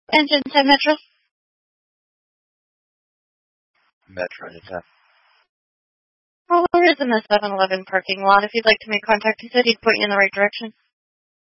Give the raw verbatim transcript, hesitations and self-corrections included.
Engine ten Metro. Metro ten. Well, we're in the seven eleven parking lot. If you'd like to make contact, he said he'd point you in the right direction.